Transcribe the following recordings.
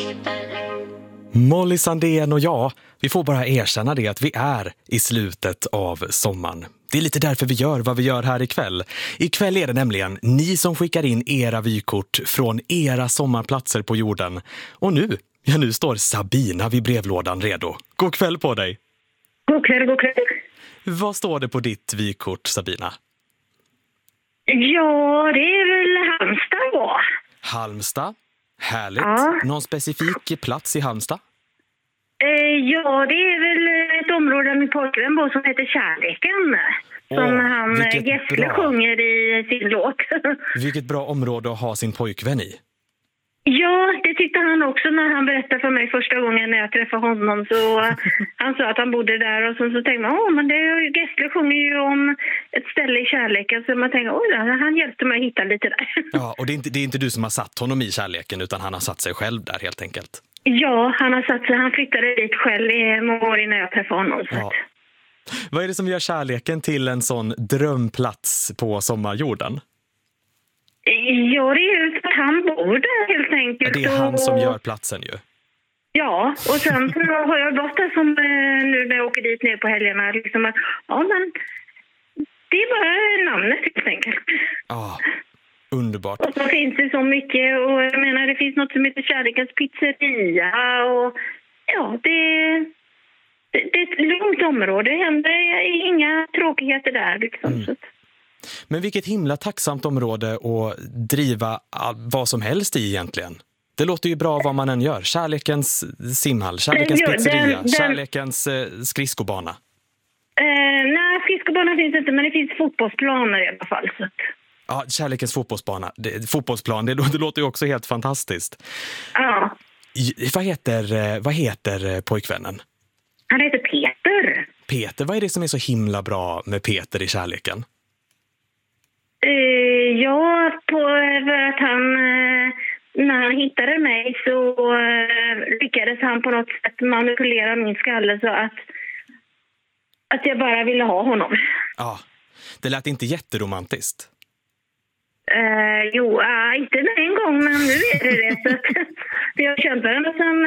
Molly Sandén och jag, vi får bara erkänna det att vi är i slutet av sommaren. Det är lite därför vi gör vad vi gör här ikväll. Ikväll är det nämligen ni som skickar in era vykort från era sommarplatser på jorden. Och nu står Sabina vid brevlådan redo. God kväll på dig! God kväll, god kväll. Vad står det på ditt vykort, Sabina? Ja, det är väl Halmstad då. Halmstad? Härligt. Ja. Någon specifik plats i Halmstad? Ja, det är väl ett område där min pojkvän bor som heter Kärleken. Som han Gessle sjunger i sin låt. Vilket bra område att ha sin pojkvän i. Ja, det tyckte han också när han berättade för mig första gången när jag träffade honom. Så han sa att han bodde där och så tänkte man, men Gessle sjunger ju om ett ställe i Kärleken. Så man tänkte, han hjälpte mig att hitta lite där. Ja, och det är inte du som har satt honom i Kärleken utan han har satt sig själv där helt enkelt. Ja, han har satt sig. Han flyttade dit själv i många år innan jag träffade honom. Så. Ja. Vad är det som gör Kärleken till en sån drömplats på sommarjorden? Ja, det är ju att han bor där helt enkelt. Det är han som gör platsen ju. Ja, och sen så har jag gått där som nu när jag åker dit ner på helgerna. Liksom att, men det är bara namnet helt enkelt. Ja, underbart. Och så finns det så mycket och jag menar det finns något som heter Kärlekens pizzeria och ja, det är ett lugnt område. Det händer inga tråkigheter där liksom. Så. Men vilket himla tacksamt område att driva vad som helst i egentligen. Det låter ju bra vad man än gör. Kärlekens simhall, Kärlekens pizzeria, Kärlekens skridskobana. Nej, skridskobana finns inte, men det finns fotbollsplaner i alla fall. Så. Ja, Kärlekens fotbollsplan, det låter ju också helt fantastiskt. Ja. Vad heter pojkvännen? Han heter Peter. Peter, vad är det som är så himla bra med Peter i Kärleken? Ja, för att han, när han hittade mig så lyckades han på något sätt manipulera min skalle så att jag bara ville ha honom. Ja, det lät inte jätteromantiskt. Inte en gång, men nu är det så att vi har känt varandra sedan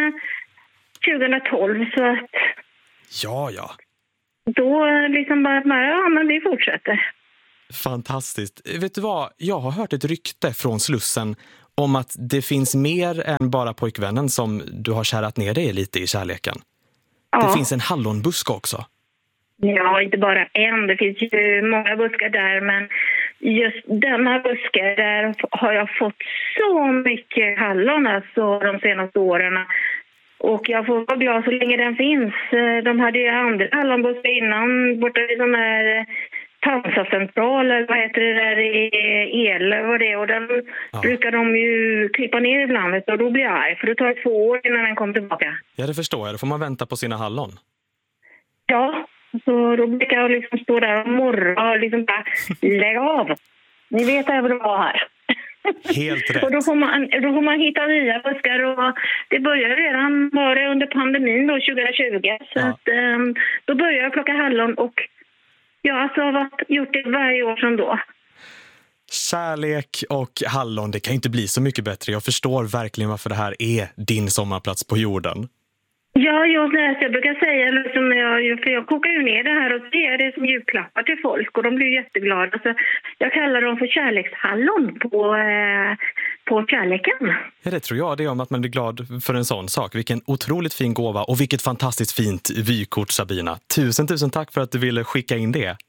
2012 så att... Ja. Då liksom bara, men vi fortsätter. Fantastiskt. Vet du vad? Jag har hört ett rykte från Slussen om att det finns mer än bara pojkvännen som du har kärat ner dig lite i Kärleken. Ja. Det finns en hallonbuske också. Ja, inte bara en. Det finns ju många buskar där, men just denna buske där har jag fått så mycket hallon alltså de senaste åren. Och jag får vara glad så länge den finns. De hade ju andra hallonbuskar innan borta i de här Tansacentral, vad heter det där i el, vad det är, och den brukar de ju klippa ner ibland och då blir jag arg, för det tar 2 år innan den kommer tillbaka. Ja, det förstår jag. Då får man vänta på sina hallon. Ja, så då brukar jag liksom stå där och morra och liksom bara, lägg av. Ni vet jag vill vara här. Helt rätt. Och då får man hitta nya buskar och det börjar redan bara under pandemin då 2020. Så att, då börjar jag plocka hallon och alltså jag har gjort det varje år sedan då. Kärlek och hallon, det kan inte bli så mycket bättre. Jag förstår verkligen varför det här är din sommarplats på jorden. Ja, jag brukar säga liksom, för jag kokar ju ner det här och ger det som julklappar till folk och de blir jätteglada. Så jag kallar dem för kärlekshallon på Kärleken. Ja, det tror jag. Det är om att man blir glad för en sån sak. Vilken otroligt fin gåva och vilket fantastiskt fint vykort, Sabina. Tusen tack för att du ville skicka in det.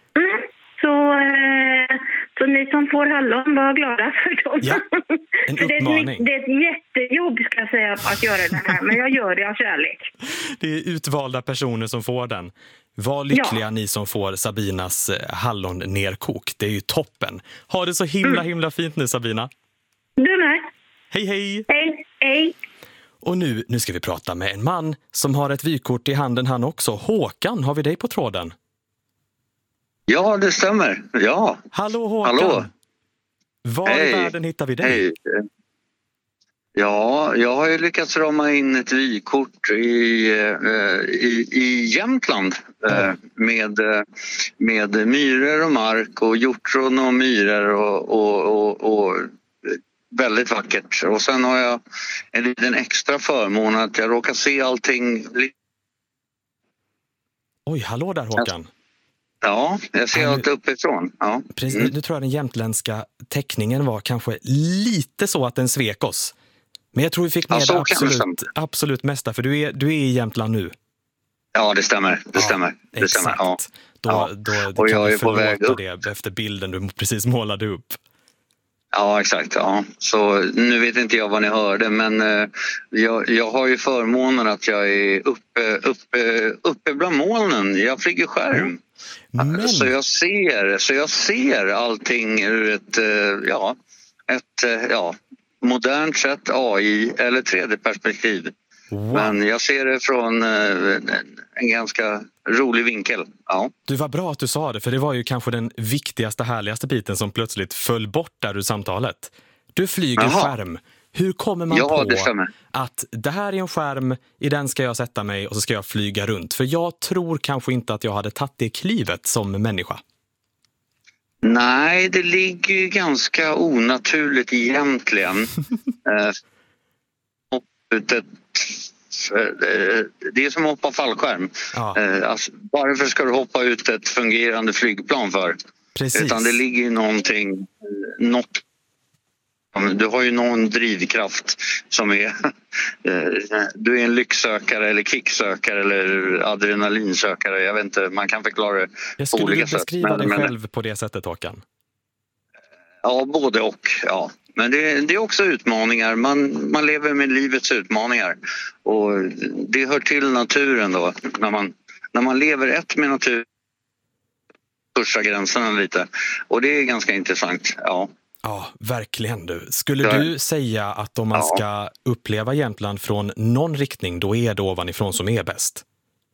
Så ni som får hallon, var glada för dem. Ja, en uppmaning. Det är ett jättejobb ska jag säga att göra det här, men jag gör det av kärlek. Det är utvalda personer som får den. Var lyckliga ni som får Sabinas hallon-nerkok. Det är ju toppen. Ha det så himla fint nu, Sabina. Du med. Hej. Hej. Och nu ska vi prata med en man som har ett vykort i handen han också. Håkan, har vi dig på tråden? Ja, det stämmer. Ja. Hallå Håkan. Hallå. Var i världen hittar vi dig? Hej. Ja, jag har ju lyckats rama in ett vykort i Jämtland med myror och mark och hjortron och myror och väldigt vackert. Och sen har jag en liten extra förmån att jag råkar se allting. Oj, hallå där Håkan. Ja, jag ser allt uppifrån. Ja. Precis, nu tror jag den jämtländska teckningen var kanske lite så att den svek oss. Men jag tror vi fick med det absolut mesta, för du är i Jämtland nu. Ja, det stämmer. Det stämmer. Ja. Då och jag är på väg upp det efter bilden du precis målade upp. Ja, exakt. Ja. Så nu vet inte jag vad ni hörde, men jag har ju förmånen att jag är uppe bland molnen. Jag flyger skärm. Men... Så jag ser allting ur ett modernt sätt, AI eller 3D-perspektiv. Wow. Men jag ser det från en ganska rolig vinkel. Ja. Du, var bra att du sa det, för det var ju kanske den viktigaste, härligaste biten som plötsligt föll bort där ur samtalet. Du flyger skärm. Hur kommer man på att det här är en skärm, i den ska jag sätta mig och så ska jag flyga runt? För jag tror kanske inte att jag hade tagit det klivet som människa. Nej, det ligger ju ganska onaturligt egentligen. Det är som att hoppa fallskärm. Ja. Alltså, varför ska du hoppa ut ett fungerande flygplan för? Precis. Utan det ligger ju någonting, du har ju någon drivkraft som är du är en lycksökare eller kicksökare eller adrenalinsökare, jag vet inte, man kan förklara det på olika sätt. Jag skulle beskriva dig själv på det sättet, Håkan. Ja, både och, ja. Men det är också utmaningar. Man lever med livets utmaningar. Och det hör till naturen då. När man lever ett med naturen, pushar gränserna lite. Och det är ganska intressant, ja. Ja, verkligen du. Skulle du säga att om man ska uppleva Jämtland från någon riktning, då är det ovanifrån som är bäst?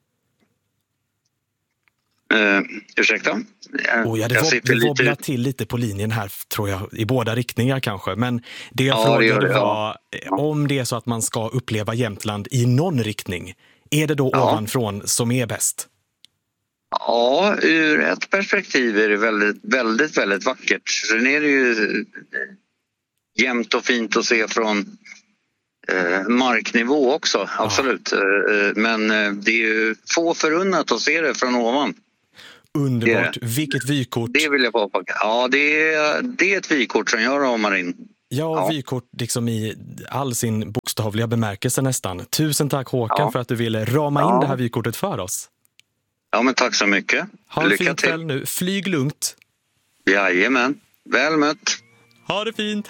Ursäkta? Det wobblar till lite på linjen här, tror jag, i båda riktningar kanske. Men det jag frågade var, om det är så att man ska uppleva Jämtland i någon riktning, är det då ovanifrån som är bäst? Ja, ur ett perspektiv är det väldigt, väldigt, väldigt vackert. Sen är det ju jämnt och fint att se från marknivå också, absolut. Men det är ju få förunnat att se det från ovan. Underbart. Vilket vykort. Det vill jag påpeka. Ja, det är ett vykort som jag ramar in. Ja, vykort liksom i all sin bokstavliga bemärkelse nästan. Tusen tack Håkan för att du ville rama in det här vykortet för oss. Ja, men tack så mycket. Ha en fin kväll nu. Flyg lugnt. Jajamän. Väl mött. Ha det fint.